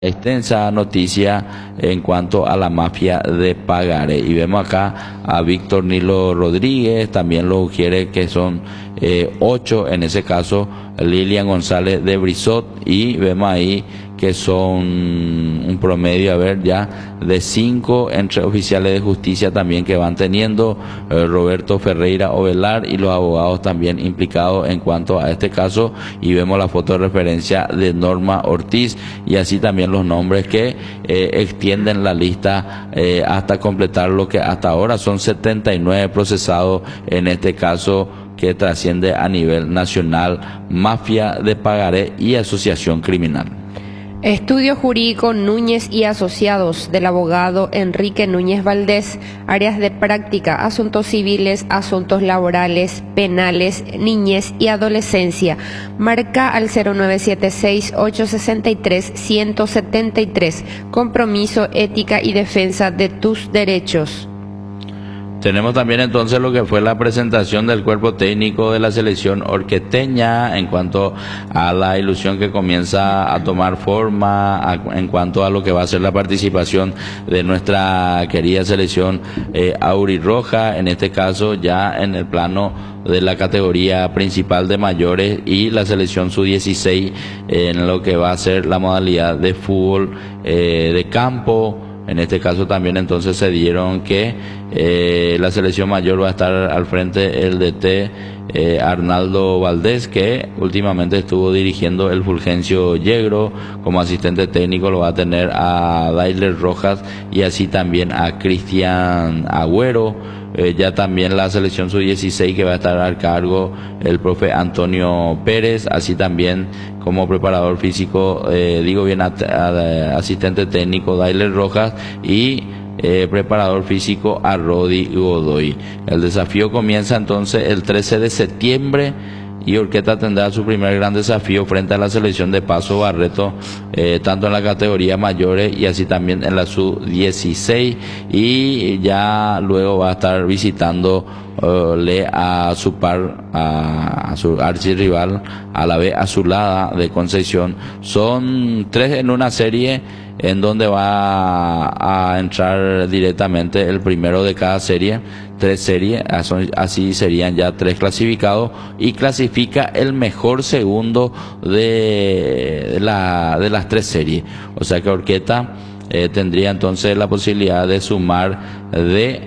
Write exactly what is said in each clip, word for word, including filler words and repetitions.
Extensa noticia en cuanto a la mafia de Pagaré, y vemos acá a Víctor Nilo Rodríguez, también lo sugiere que son eh, ocho, en ese caso Lilian González de Brizot, y vemos ahí que son un promedio, a ver, ya de cinco entre oficiales de justicia también que van teniendo, eh, Roberto Ferreira Ovelar y los abogados también implicados en cuanto a este caso, y vemos la foto de referencia de Norma Ortiz, y así también los nombres que eh, extienden la lista eh, hasta completar lo que hasta ahora son setenta y nueve procesados en este caso, que trasciende a nivel nacional, mafia de Pagaré y asociación criminal. Estudio Jurídico Núñez y Asociados del abogado Enrique Núñez Valdés, áreas de práctica, asuntos civiles, asuntos laborales, penales, niñez y adolescencia. Marca al cero nueve siete seis, ocho seis tres, uno siete tres. Compromiso, ética y defensa de tus derechos. Tenemos también entonces lo que fue la presentación del cuerpo técnico de la selección orqueteña en cuanto a la ilusión que comienza a tomar forma, a, en cuanto a lo que va a ser la participación de nuestra querida selección eh, aurirroja, en este caso ya en el plano de la categoría principal de mayores, y la selección sub dieciséis eh, en lo que va a ser la modalidad de fútbol eh, de campo. En este caso también entonces se dieron que eh, la selección mayor va a estar al frente el D T eh, Arnaldo Valdés, que últimamente estuvo dirigiendo el Fulgencio Yegro. Como asistente técnico lo va a tener a Dailer Rojas y así también a Cristian Agüero. Eh, ya también la selección sub dieciséis que va a estar al cargo el profe Antonio Pérez, así también como preparador físico, eh, digo bien, a, a, asistente técnico Dailer Rojas y eh, preparador físico a Rodi Godoy. El desafío comienza entonces el trece de septiembre y Orqueta tendrá su primer gran desafío frente a la selección de Paso Barreto, eh, tanto en la categoría mayores y así también en la sub dieciséis, y ya luego va a estar visitando uh, le a su par, a, a su archirrival, a la B Azulada de Concepción. Son tres en una serie en donde va a entrar directamente el primero de cada serie, tres series, así serían ya tres clasificados, y clasifica el mejor segundo de, la, de las tres series. O sea que Orqueta eh, tendría entonces la posibilidad de sumar de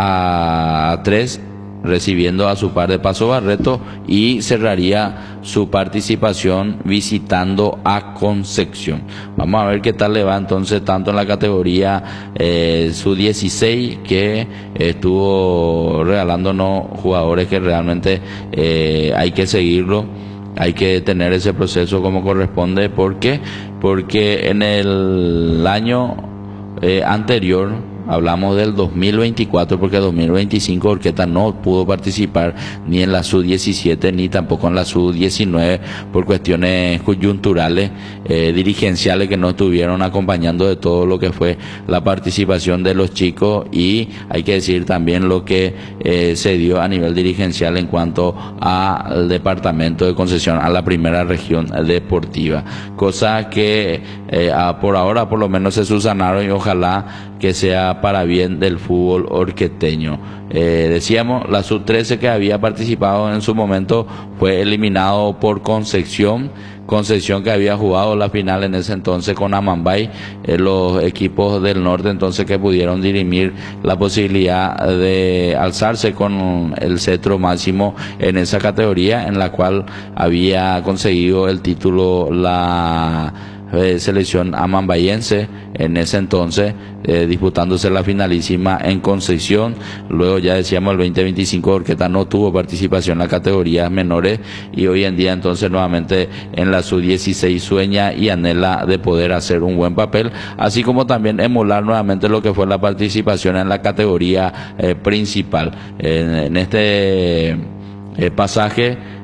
a tres, recibiendo a su par de Paso Barreto, y cerraría su participación visitando a Concepción. Vamos a ver qué tal le va entonces tanto en la categoría eh, sub dieciséis, que estuvo regalándonos jugadores que realmente eh, hay que seguirlo, hay que tener ese proceso como corresponde. ¿Por qué? Porque en el año eh, anterior, hablamos del dos mil veinticuatro, porque dos mil veinticinco Orqueta no pudo participar ni en la sub diecisiete ni tampoco en la sub diecinueve por cuestiones coyunturales, eh, dirigenciales, que no estuvieron acompañando de todo lo que fue la participación de los chicos, y hay que decir también lo que eh, se dio a nivel dirigencial en cuanto al departamento de Concepción, a la primera región deportiva, cosa que eh, a, por ahora por lo menos se subsanaron, y ojalá que sea para bien del fútbol orqueteño. Eh, decíamos, la sub trece que había participado en su momento fue eliminado por Concepción, Concepción que había jugado la final en ese entonces con Amambay, eh, los equipos del norte entonces que pudieron dirimir la posibilidad de alzarse con el cetro máximo en esa categoría, en la cual había conseguido el título la Eh, selección amambayense en ese entonces, eh, disputándose la finalísima en Concepción. Luego ya decíamos el veinte veinticinco Orqueta no tuvo participación en las categorías menores, y hoy en día entonces nuevamente en la sub dieciséis sueña y anhela de poder hacer un buen papel, así como también emular nuevamente lo que fue la participación en la categoría eh, principal. En, en este eh, pasaje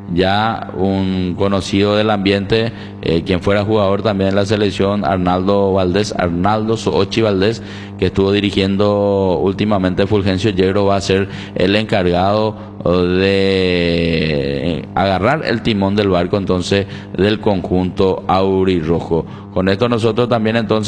ya un conocido del ambiente, eh, quien fuera jugador también de la selección, Arnaldo Valdés, Arnaldo Sochi Valdés, que estuvo dirigiendo últimamente Fulgencio Yegro, va a ser el encargado de agarrar el timón del barco entonces del conjunto aurirrojo. Con esto nosotros también entonces